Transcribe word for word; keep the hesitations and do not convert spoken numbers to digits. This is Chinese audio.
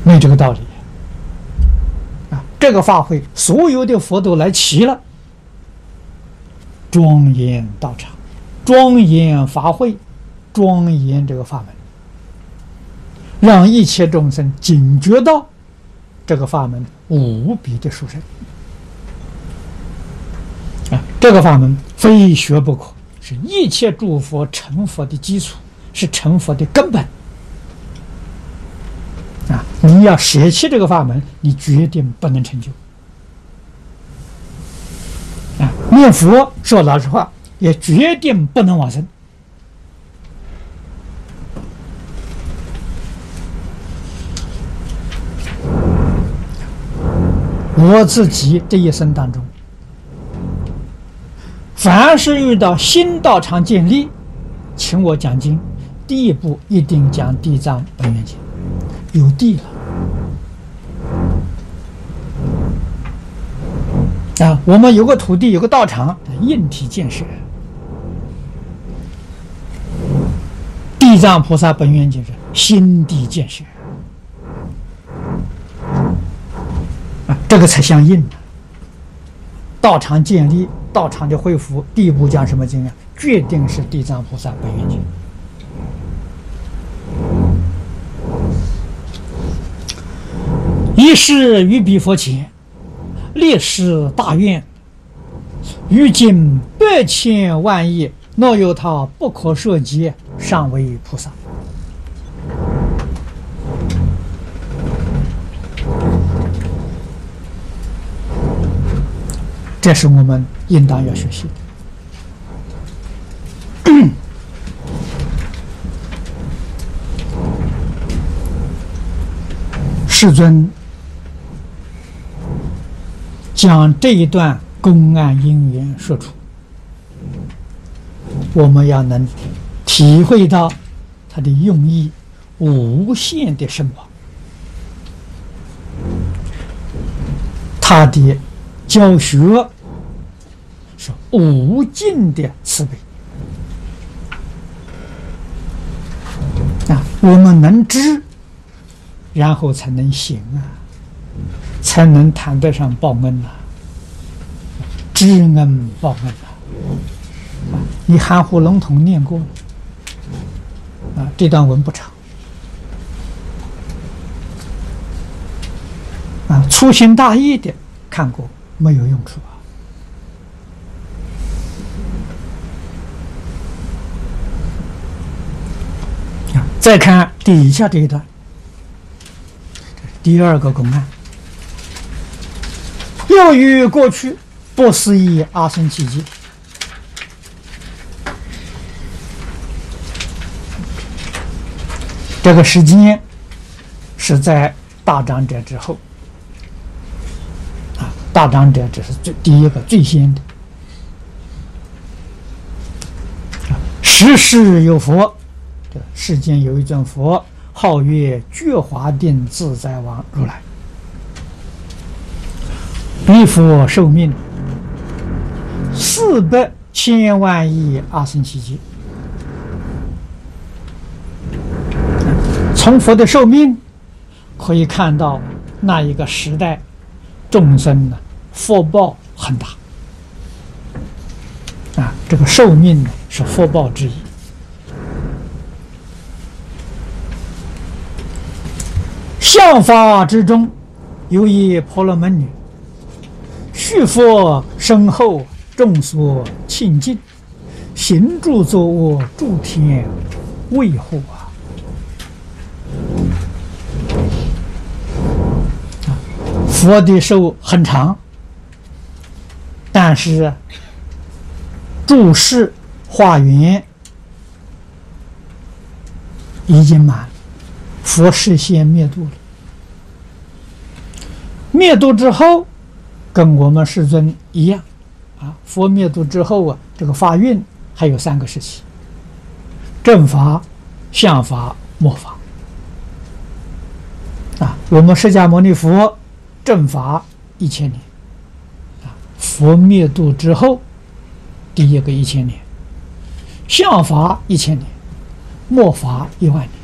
没这个道理啊！这个法会，所有的佛都来齐了，庄严道场，庄严法会，庄严这个法门，让一切众生警觉到这个法门无比的殊胜啊！这个法门非学不可，是一切诸佛成佛的基础，是成佛的根本啊！你要舍弃这个法门，你决定不能成就啊！念佛说老实话，也决定不能往生。我自己这一生当中，凡是遇到新道场建立，请我讲经，第一步一定讲地藏本愿经，有地了啊！我们有个土地，有个道场，硬体建设。地藏菩萨本愿经是心地建设啊，这个才相应的。道场建立，道场的恢复，第一步讲什么经啊？决定是地藏菩萨本愿经。一世于彼佛前，立誓大愿，于今百千万亿，若有他不可涉及，尚为菩萨。这是我们应当要学习的。世尊将这一段公案因缘说出，我们要能体会到他的用意无限的深广，他的教学是无尽的慈悲啊！我们能知，然后才能行啊，才能谈得上报恩啊，知恩报恩啊！啊，你含糊笼统念过啊，这段文不长啊，粗心大意的看过没有用处啊！再看底下这一段，第二个公案，又于过去不思议阿僧祇劫，这个时间是在大长者之后啊，大长者这是最第一个最先的。时世有佛，这世间有一尊佛，号曰觉华定自在王如来。彼佛寿命四百千万亿阿僧祇劫。从佛的寿命可以看到，那一个时代众生呢福报很大啊，这个寿命呢是福报之一。相法之中，有一婆罗门女，续佛身后，众所亲近，行住坐卧，诸天卫护啊。佛的寿很长，但是住世化缘已经满，佛事先灭度了。灭度之后，跟我们世尊一样啊，佛灭度之后啊，这个发运还有三个时期：正法、相法、末法啊。我们释迦牟尼佛正法一千年，啊，佛灭度之后，第一个一千年，相法一千年，末法一万年。